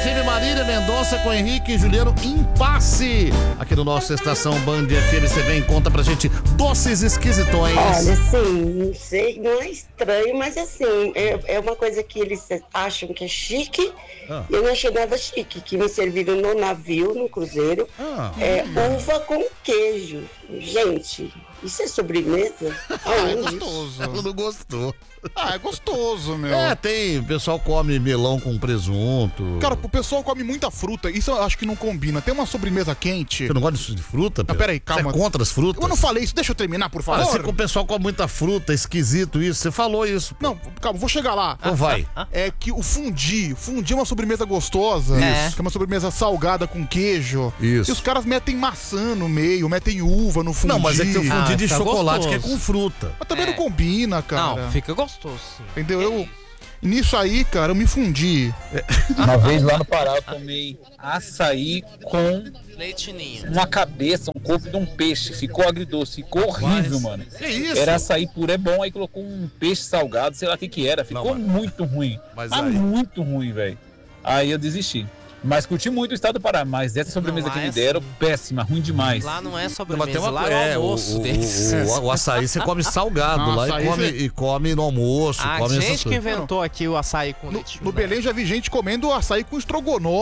FM Marília Mendonça com Henrique e Juliano Impasse. Aqui no nosso Estação Band FM, você vem e conta pra gente doces esquisitões. Olha, assim, não sei, não é estranho, mas assim, é uma coisa que eles acham que é chique, e eu não achei nada chique, que me serviram no navio, no cruzeiro, uva com queijo. Gente, isso é sobremesa? É gostoso. Ela não gostou. É gostoso, meu. Tem, o pessoal come melão com presunto. Cara, o pessoal come muita fruta, isso eu acho que não combina. Tem uma sobremesa quente. Você não gosta de fruta, Pedro? Peraí, calma. Você é contra as frutas? Eu não falei isso, deixa eu terminar, por favor. O pessoal come muita fruta, esquisito isso, você falou isso. Não, calma, vou chegar lá. Então vai. É que o fundi é uma sobremesa gostosa. Isso. Que é uma sobremesa salgada com queijo. Isso. E os caras metem maçã no meio, metem uva no fundi. Não, mas é que tem o fundi de chocolate gostoso. que é com fruta. Mas também não combina, cara. Não, fica gostoso, sim. Entendeu? Nisso aí, cara, eu me fundi. Uma vez lá no Pará eu tomei açaí com Leite ninho. uma cabeça, um corpo de um peixe. Ficou agridoce, ficou horrível, mano. Que isso? Era açaí puro, é bom, aí colocou um peixe salgado, sei lá o que era. Ficou muito ruim. Mas Mas aí- muito ruim, velho. Aí eu desisti. Mas curti muito o estado do Pará, mas essa sobremesa Não, que lá me é deram, assim. péssima, ruim demais. Lá não é Mas sobremesa, tem uma lá é o almoço deles. o açaí você come salgado Não, lá açaí e come no almoço, A come essas gente que coisas. inventou aqui o açaí com leite. No Belém já vi gente comendo açaí com estrogonofe.